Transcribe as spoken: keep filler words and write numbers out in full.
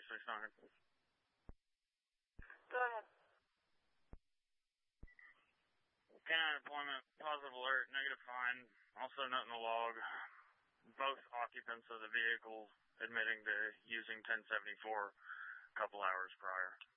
six nine. Go ahead. Canine deployment, positive alert, negative fine, also note in the log. Both occupants of the vehicle admitting to using ten seventy-four a couple hours prior.